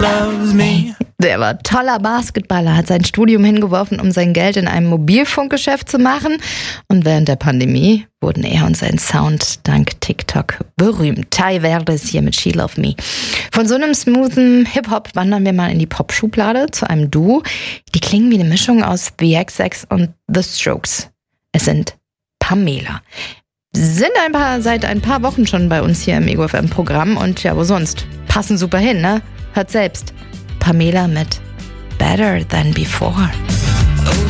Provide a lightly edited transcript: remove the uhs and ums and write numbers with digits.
loves me. Der war toller Basketballer, hat sein Studium hingeworfen, um sein Geld in einem Mobilfunkgeschäft zu machen. Und während der Pandemie wurden er und sein Sound dank TikTok berühmt. Ty Verdes hier mit She Love Me. Von so einem smoothen Hip-Hop wandern wir mal in die Pop-Schublade zu einem Duo. Die klingen wie eine Mischung aus The XX und The Strokes. Es sind Pamela. Sind seit ein paar Wochen schon bei uns hier im Ego FM-Programm und ja, wo sonst? Passen super hin, ne? Hört selbst. Pamela mit Better Than Before.